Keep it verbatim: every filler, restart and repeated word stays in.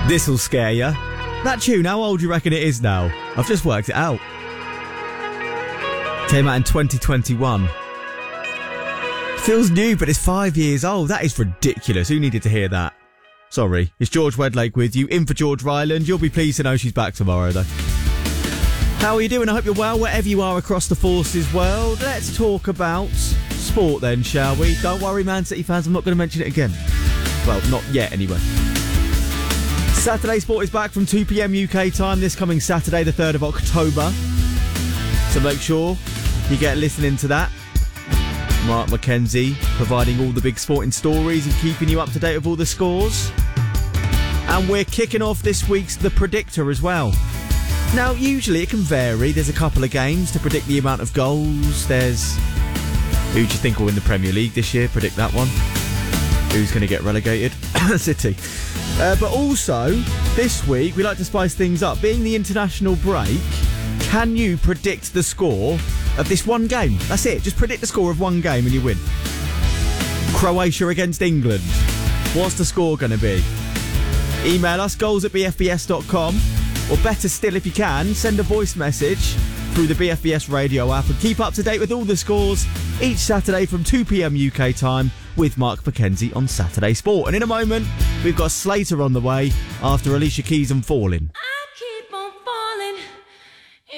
This'll scare you. That tune, how old do you reckon it is now? I've just worked it out. Came out in twenty twenty-one. Feels new, but it's five years old. That is ridiculous. Who needed to hear that? Sorry. It's George Wedlake with you, in for George Ryland. You'll be pleased to know she's back tomorrow, though. How are you doing? I hope you're well, wherever you are across the Forces world. Let's talk about sport then, shall we? Don't worry, Man City fans, I'm not going to mention it again. Well, not yet, anyway. Saturday Sport is back from two p.m. U K time this coming Saturday, the third of October. So make sure you get listening to that. Mark McKenzie providing all the big sporting stories and keeping you up to date with all the scores. And we're kicking off this week's The Predictor as well. Now, usually it can vary. There's a couple of games to predict the amount of goals. There's who do you think will win the Premier League this year? Predict that one. Who's going to get relegated? City. Uh, but also, this week, we like to spice things up. Being the international break, can you predict the score of this one game? That's it. Just predict the score of one game and you win. Croatia against England. What's the score going to be? Email us, goals at b f b s dot com. Or better still, if you can, send a voice message through the B F B S radio app and keep up to date with all the scores each Saturday from two p.m. U K time with Mark McKenzie on Saturday Sport. And in a moment, we've got Slater on the way after Alicia Keys and Falling.